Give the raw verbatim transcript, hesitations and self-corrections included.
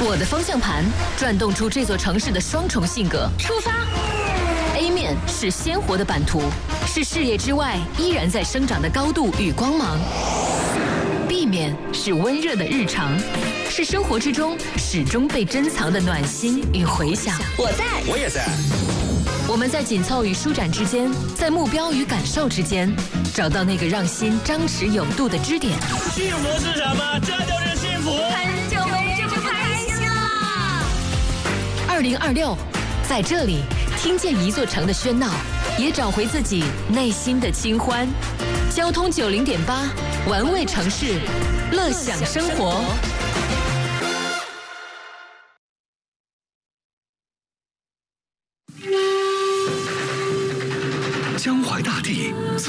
我的方向盘转动出这座城市的双重性格。出发 ！A 面是鲜活的版图，是视野之外依然在生长的高度与光芒。B 面是温热的日常，是生活之中始终被珍藏的暖心与回响。 我在， 我也在。 我们在紧凑与舒展之间，在目标与感受之间，找到那个让心张弛有度的支点。 幸福是什么？这就是幸福。 很久没这么开心了。 二零二六，在这里听见一座城的喧闹，也找回自己内心的清欢。交通九零点八，玩味城市，乐享生活。